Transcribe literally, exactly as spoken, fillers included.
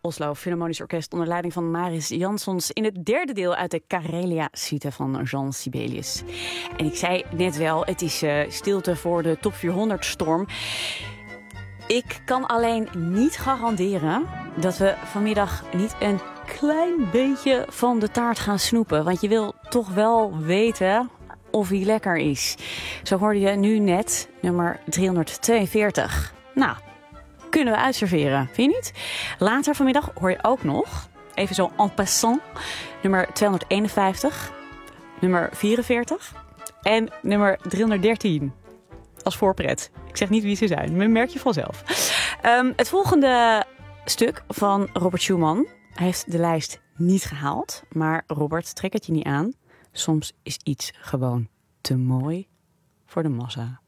Oslo Philharmonisch Orkest onder leiding van Maris Jansons in het derde deel uit de Karelia-suite van Jean Sibelius. En ik zei net wel, het is uh, stilte voor de top vierhonderd storm. Ik kan alleen niet garanderen dat we vanmiddag niet een klein beetje van de taart gaan snoepen. Want je wil toch wel weten of hij lekker is. Zo hoorde je nu net nummer driehonderdtweeënveertig. Nou, kunnen we uitserveren, vind je niet? Later vanmiddag hoor je ook nog, even zo en passant, nummer tweehonderdeenenvijftig, nummer vierenveertig en nummer driehonderddertien. Als voorpret. Ik zeg niet wie ze zijn, maar merk je vanzelf. Um, het volgende stuk van Robert Schumann heeft de lijst niet gehaald. Maar Robert, trek het je niet aan. Soms is iets gewoon te mooi voor de massa.